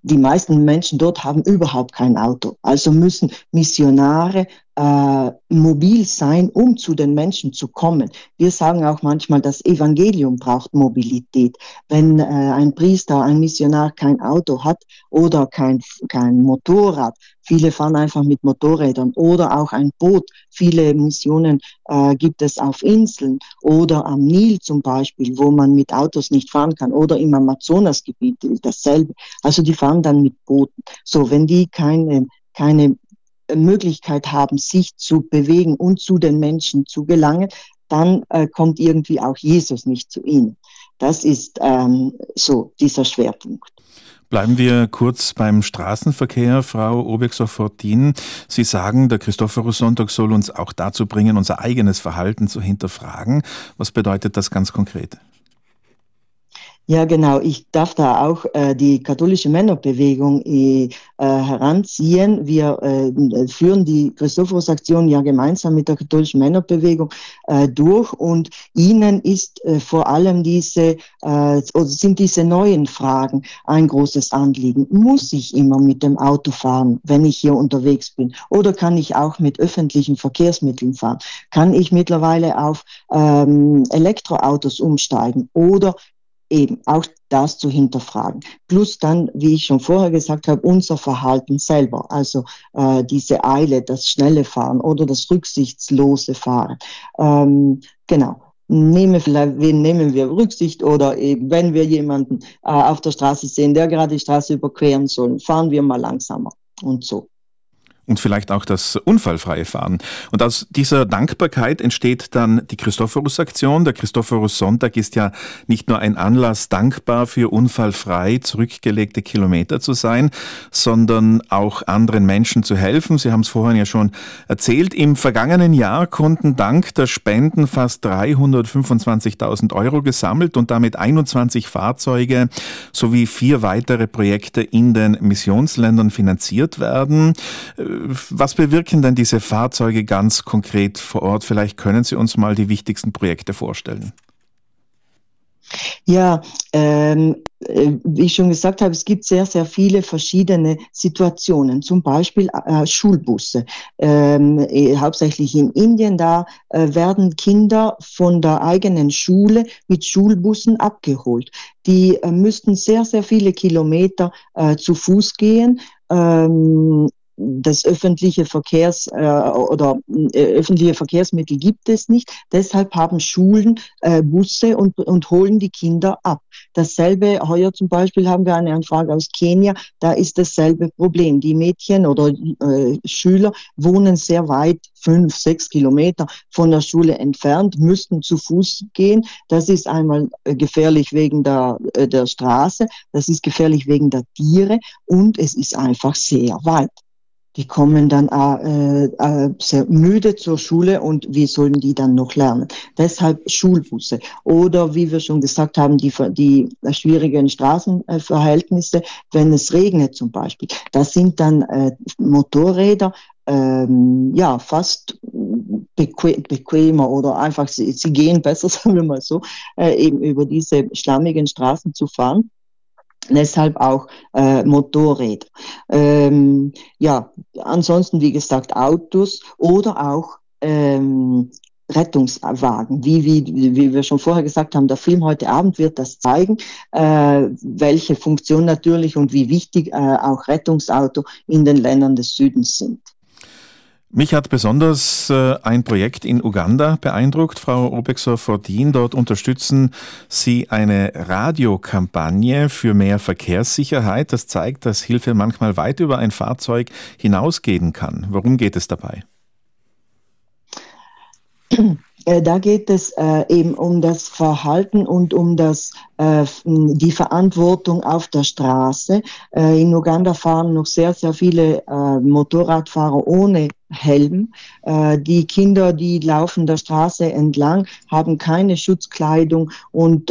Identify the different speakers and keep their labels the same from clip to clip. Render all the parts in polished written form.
Speaker 1: die meisten Menschen dort haben überhaupt kein Auto. Also müssen Missionare mobil sein, um zu den Menschen zu kommen. Wir sagen auch manchmal, das Evangelium braucht Mobilität. Wenn ein Priester, ein Missionar kein Auto hat oder kein Motorrad, viele fahren einfach mit Motorrädern oder auch ein Boot. Viele Missionen gibt es auf Inseln oder am Nil zum Beispiel, wo man mit Autos nicht fahren kann, oder im Amazonasgebiet dasselbe. Also die fahren dann mit Booten. So, wenn die keine Möglichkeit haben, sich zu bewegen und zu den Menschen zu gelangen, dann kommt irgendwie auch Jesus nicht zu ihnen. Das ist so dieser Schwerpunkt.
Speaker 2: Bleiben wir kurz beim Straßenverkehr, Frau Obexer-Fortin. Sie sagen, der Christophorus-Sonntag soll uns auch dazu bringen, unser eigenes Verhalten zu hinterfragen. Was bedeutet das ganz konkret?
Speaker 1: Ja, genau. Ich darf da auch die katholische Männerbewegung heranziehen. Wir führen die Christophorus-Aktion ja gemeinsam mit der katholischen Männerbewegung durch, und ihnen ist vor allem sind diese neuen Fragen ein großes Anliegen. Muss ich immer mit dem Auto fahren, wenn ich hier unterwegs bin? Oder kann ich auch mit öffentlichen Verkehrsmitteln fahren? Kann ich mittlerweile auf Elektroautos umsteigen? Oder eben auch das zu hinterfragen. Plus dann, wie ich schon vorher gesagt habe, unser Verhalten selber. Also diese Eile, das schnelle Fahren oder das rücksichtslose Fahren. Genau. Nehmen wir Rücksicht, oder eben, wenn wir jemanden auf der Straße sehen, der gerade die Straße überqueren soll, fahren wir mal langsamer und so.
Speaker 2: Und vielleicht auch das unfallfreie Fahren. Und aus dieser Dankbarkeit entsteht dann die Christophorus-Aktion. Der Christophorus-Sonntag ist ja nicht nur ein Anlass, dankbar für unfallfrei zurückgelegte Kilometer zu sein, sondern auch anderen Menschen zu helfen. Sie haben es vorhin ja schon erzählt. Im vergangenen Jahr konnten dank der Spenden fast 325.000 Euro gesammelt und damit 21 Fahrzeuge sowie 4 weitere Projekte in den Missionsländern finanziert werden. Was bewirken denn diese Fahrzeuge ganz konkret vor Ort? Vielleicht können Sie uns mal die wichtigsten Projekte vorstellen.
Speaker 1: Ja, wie ich schon gesagt habe, es gibt sehr, sehr viele verschiedene Situationen. Zum Beispiel Schulbusse. Hauptsächlich in Indien, da werden Kinder von der eigenen Schule mit Schulbussen abgeholt. Die müssten sehr, sehr viele Kilometer zu Fuß gehen. Das öffentliche Verkehrsmittel gibt es nicht. Deshalb haben Schulen Busse und holen die Kinder ab. Dasselbe, heuer zum Beispiel haben wir eine Anfrage aus Kenia, da ist dasselbe Problem. Die Mädchen oder Schüler wohnen sehr weit, 5-6 Kilometer von der Schule entfernt, müssten zu Fuß gehen. Das ist einmal gefährlich wegen der Straße, das ist gefährlich wegen der Tiere, und es ist einfach sehr weit. Die kommen dann sehr müde zur Schule, und wie sollen die dann noch lernen? Deshalb Schulbusse. Oder wie wir schon gesagt haben, die schwierigen Straßenverhältnisse, wenn es regnet zum Beispiel. Das sind dann Motorräder, fast bequemer oder einfach, sie gehen besser, sagen wir mal so, eben über diese schlammigen Straßen zu fahren. Deshalb auch Motorräder. Ansonsten, wie gesagt, Autos oder auch Rettungswagen. Wie wir schon vorher gesagt haben, der Film heute Abend wird das zeigen, welche Funktion natürlich und wie wichtig auch Rettungsauto in den Ländern des Südens sind.
Speaker 2: Mich hat besonders ein Projekt in Uganda beeindruckt, Frau Obexer-Fortin. Dort unterstützen Sie eine Radiokampagne für mehr Verkehrssicherheit. Das zeigt, dass Hilfe manchmal weit über ein Fahrzeug hinausgehen kann. Worum geht es dabei?
Speaker 1: Da geht es eben um das Verhalten und um die Verantwortung auf der Straße. In Uganda fahren noch sehr, sehr viele Motorradfahrer ohne Helm. Die Kinder, die laufen der Straße entlang, haben keine Schutzkleidung und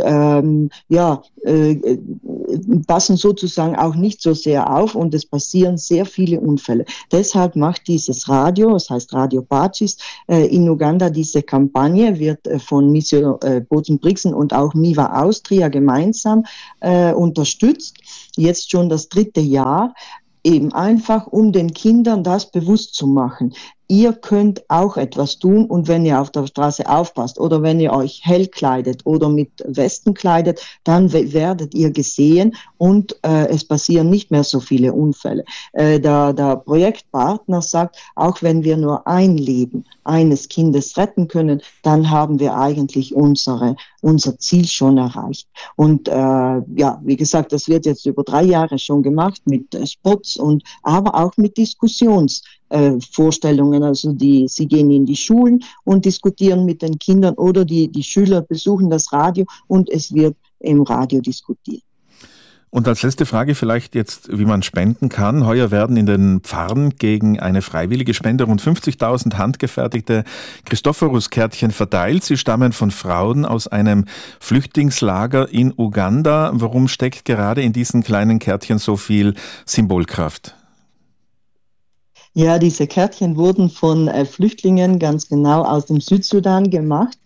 Speaker 1: passen sozusagen auch nicht so sehr auf und es passieren sehr viele Unfälle. Deshalb macht dieses Radio, das heißt Radio Pacis, in Uganda diese Kampagne, wird von Mission Bozen-Brixen und auch MIVA Austria gemeinsam unterstützt. Jetzt schon das 3. Jahr. Eben einfach, um den Kindern das bewusst zu machen. Ihr könnt auch etwas tun und wenn ihr auf der Straße aufpasst oder wenn ihr euch hell kleidet oder mit Westen kleidet, dann werdet ihr gesehen und es passieren nicht mehr so viele Unfälle. Der Projektpartner sagt, auch wenn wir nur ein Leben eines Kindes retten können, dann haben wir eigentlich unser Ziel schon erreicht. Und wie gesagt, das wird jetzt über 3 Jahre schon gemacht mit Spots aber auch mit Diskussionsvorstellungen. Also sie gehen in die Schulen und diskutieren mit den Kindern oder die Schüler besuchen das Radio und es wird im Radio diskutiert.
Speaker 2: Und als letzte Frage vielleicht jetzt, wie man spenden kann. Heuer werden in den Pfarren gegen eine freiwillige Spende rund 50.000 handgefertigte Christophorus-Kärtchen verteilt. Sie stammen von Frauen aus einem Flüchtlingslager in Uganda. Warum steckt gerade in diesen kleinen Kärtchen so viel Symbolkraft?
Speaker 1: Ja, diese Kärtchen wurden von Flüchtlingen ganz genau aus dem Südsudan gemacht.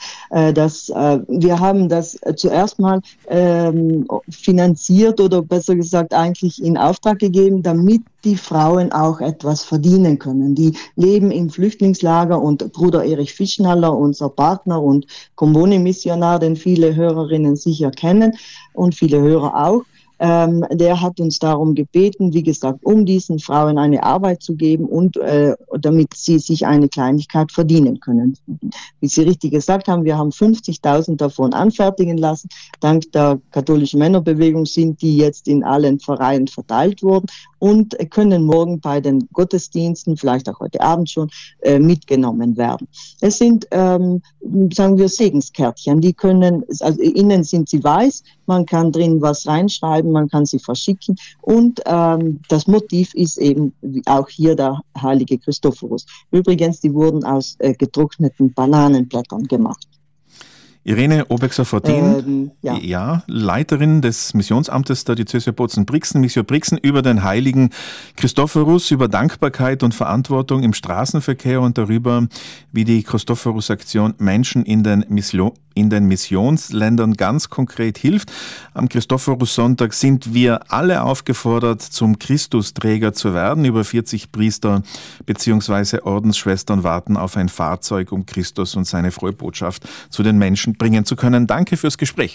Speaker 1: Wir haben das zuerst mal finanziert oder besser gesagt eigentlich in Auftrag gegeben, damit die Frauen auch etwas verdienen können. Die leben im Flüchtlingslager und Bruder Erich Fischnaller, unser Partner und Komboni-Missionar, den viele Hörerinnen sicher kennen und viele Hörer auch, der hat uns darum gebeten, wie gesagt, um diesen Frauen eine Arbeit zu geben und damit sie sich eine Kleinigkeit verdienen können. Wie Sie richtig gesagt haben, wir haben 50.000 davon anfertigen lassen. Dank der katholischen Männerbewegung sind die jetzt in allen Vereinen verteilt worden und können morgen bei den Gottesdiensten, vielleicht auch heute Abend schon, mitgenommen werden. Es sind, sagen wir, Segenskärtchen. Die können, also innen sind sie weiß, man kann drin was reinschreiben, man kann sie verschicken und das Motiv ist eben auch hier der heilige Christophorus. Übrigens, die wurden aus getrockneten Bananenblättern gemacht.
Speaker 2: Irene Obexer-Fortin, Leiterin des Missionsamtes der Diözese Bozen-Brixen, Missio Brixen, über den heiligen Christophorus, über Dankbarkeit und Verantwortung im Straßenverkehr und darüber, wie die Christophorus-Aktion Menschen in den Missionsländern ganz konkret hilft. Am Christophorus-Sonntag sind wir alle aufgefordert, zum Christusträger zu werden. Über 40 Priester bzw. Ordensschwestern warten auf ein Fahrzeug, um Christus und seine frohe Botschaft zu den Menschen bringen zu können. Danke fürs Gespräch.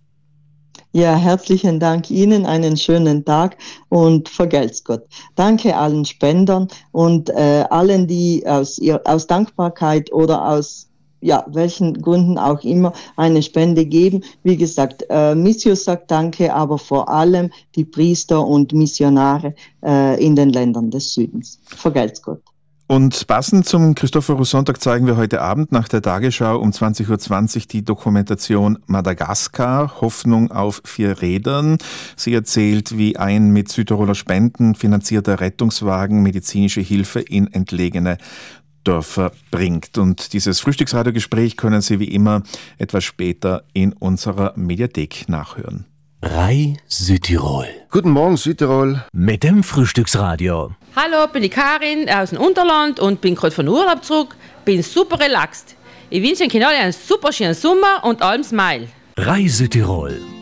Speaker 1: Ja, herzlichen Dank Ihnen, einen schönen Tag und vergelt's Gott. Danke allen Spendern und allen, die aus Dankbarkeit oder aus welchen Gründen auch immer eine Spende geben. Wie gesagt, Missio sagt Danke, aber vor allem die Priester und Missionare in den Ländern des Südens. Vergelt's Gott.
Speaker 2: Und passend zum Christophorus-Sonntag zeigen wir heute Abend nach der Tagesschau um 20.20 Uhr die Dokumentation Madagaskar, Hoffnung auf 4 Rädern. Sie erzählt, wie ein mit Südtiroler Spenden finanzierter Rettungswagen medizinische Hilfe in entlegene Dörfer bringt. Und dieses Frühstücksradiogespräch können Sie wie immer etwas später in unserer Mediathek nachhören.
Speaker 3: Rai Südtirol.
Speaker 4: Guten Morgen Südtirol.
Speaker 3: Mit dem Frühstücksradio.
Speaker 5: Hallo, bin ich Karin aus dem Unterland und bin gerade von Urlaub zurück. Bin super relaxed. Ich wünsche Ihnen alle einen super schönen Sommer und allem Smile.
Speaker 3: Rai Südtirol.